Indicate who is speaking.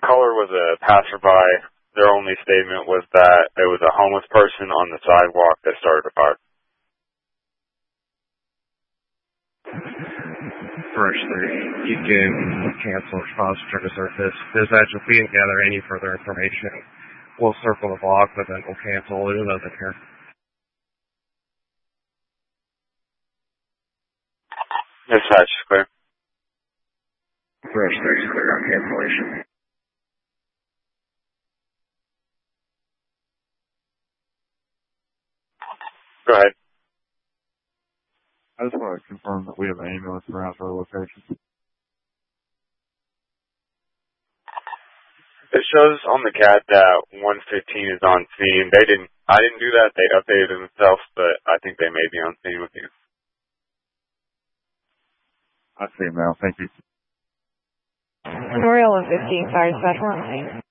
Speaker 1: caller was a passerby. Their only statement was that it was a homeless person on the sidewalk that started a fire.
Speaker 2: Brush 3, you can cancel response to the surface. Dispatch, if we didn't gather any further information, we'll circle the block, but then we'll cancel. It doesn't care.
Speaker 1: Dispatch is clear.
Speaker 2: Brush 3 is clear on cancellation.
Speaker 1: Go ahead.
Speaker 3: I just want to confirm that we have an ambulance around for the location.
Speaker 1: It shows on the CAD that 115 is on scene. I didn't do that. They updated themselves, but I think they may be on scene with you.
Speaker 3: I see him now. Thank you.
Speaker 4: Memorial of 15 Fire Dispatch 1.